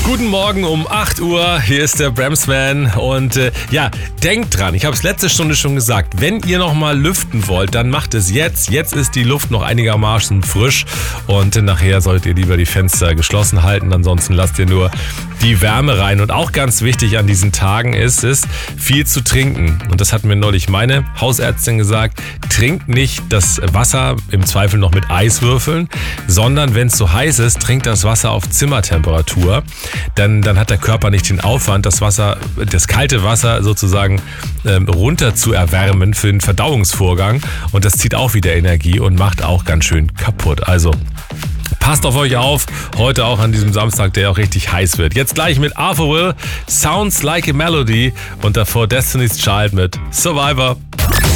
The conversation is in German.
Guten Morgen um 8 Uhr, hier ist der Bramsman und denkt dran, ich habe es letzte Stunde schon gesagt, wenn ihr nochmal lüften wollt, dann macht es jetzt. Jetzt ist die Luft noch einigermaßen frisch und nachher solltet ihr lieber die Fenster geschlossen halten, ansonsten lasst ihr nur die Wärme rein. Und auch ganz wichtig an diesen Tagen ist es, viel zu trinken. Und das hat mir neulich meine Hausärztin gesagt, trinkt nicht das Wasser im Zweifel noch mit Eiswürfeln, sondern wenn es so heiß ist, trinkt das Wasser auf Zimmertemperatur. Dann hat der Körper nicht den Aufwand, das kalte Wasser sozusagen runter zu erwärmen für den Verdauungsvorgang. Und das zieht auch wieder Energie und macht auch ganz schön kaputt. Also passt auf euch auf, heute auch an diesem Samstag, der auch richtig heiß wird. Jetzt gleich mit Arthur Will, Sounds Like a Melody und davor Destiny's Child mit Survivor.